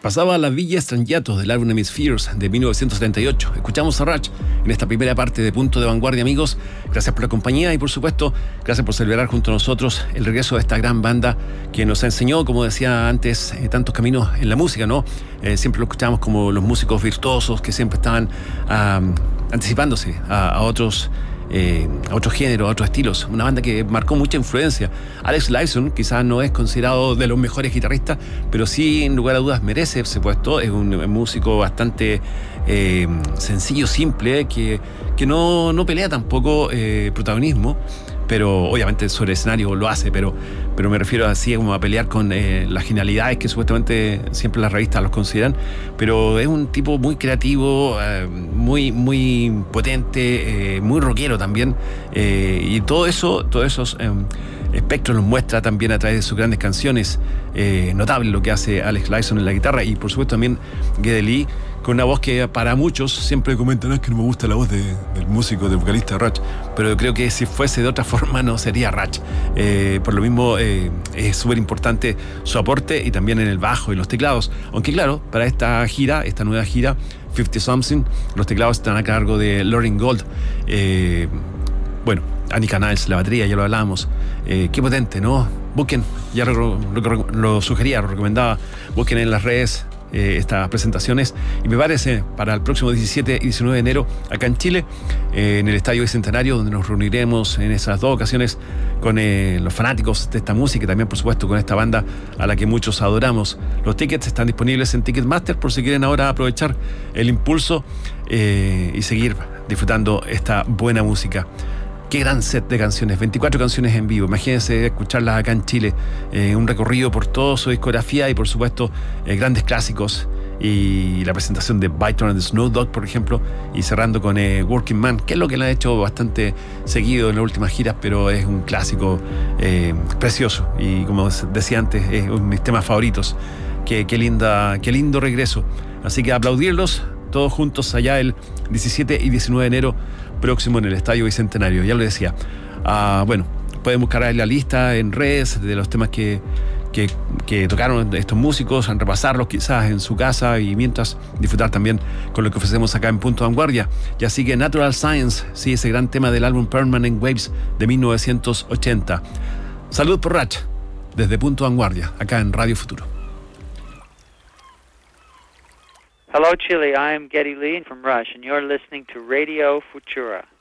Pasaba La Villa Strangiato del álbum Hemispheres de 1978. Escuchamos a Rush en esta primera parte de Punto de Vanguardia, amigos. Gracias por la compañía y, por supuesto, gracias por celebrar junto a nosotros el regreso de esta gran banda que nos enseñó, como decía antes, tantos caminos en la música, ¿no? Siempre lo escuchamos como los músicos virtuosos que siempre estaban anticipándose a otros géneros, a otros estilos. Una banda que marcó mucha influencia. Alex Lifeson quizás no es considerado de los mejores guitarristas, pero sí, en lugar a dudas, merece ese puesto. Es un músico bastante sencillo, simple, que no pelea tampoco protagonismo, pero obviamente sobre el escenario lo hace, pero me refiero así como a pelear con las genialidades que supuestamente siempre las revistas los consideran. Pero es un tipo muy creativo, muy potente, muy rockero también, y todos esos espectros los muestra también a través de sus grandes canciones. Notable lo que hace Alex Lifeson en la guitarra, y por supuesto también Geddy Lee, con una voz que para muchos siempre comentan: es que no me gusta la voz del músico, del vocalista Rush, pero yo creo que si fuese de otra forma no sería Rush. Por lo mismo es súper importante su aporte, y también en el bajo y los teclados, aunque claro, para esta nueva gira 50 Something, los teclados están a cargo de Lauren Gold. Bueno, Annika Niles, la batería, ya lo hablábamos. Qué potente, ¿no? Busquen, ya lo sugería, lo recomendaba, busquen en las redes estas presentaciones, y me parece para el próximo 17 y 19 de enero acá en Chile, en el Estadio Bicentenario, donde nos reuniremos en esas dos ocasiones con los fanáticos de esta música y también, por supuesto, con esta banda a la que muchos adoramos. Los tickets están disponibles en Ticketmaster por si quieren ahora aprovechar el impulso y seguir disfrutando esta buena música. Qué gran set de canciones, 24 canciones en vivo. Imagínense escucharlas acá en Chile, un recorrido por toda su discografía y, por supuesto, grandes clásicos, y la presentación de Byton and the Snow Dog, por ejemplo, y cerrando con Working Man, que es lo que le ha hecho bastante seguido en las últimas giras, pero es un clásico precioso, y como decía antes, es uno de mis temas favoritos. Qué lindo regreso. Así que aplaudirlos todos juntos allá el 17 y 19 de enero próximo en el Estadio Bicentenario. Ya lo decía. Bueno, pueden buscar ahí la lista en redes de los temas que tocaron estos músicos, repasarlos quizás en su casa, y mientras disfrutar también con lo que ofrecemos acá en Punto de Vanguardia. Ya sigue Natural Science, sí, ese gran tema del álbum Permanent Waves de 1980. Salud por Rush, desde Punto de Vanguardia, acá en Radio Futuro. Hello, Chile. I am Geddy Lee from Rush, and you're listening to Radio Futura.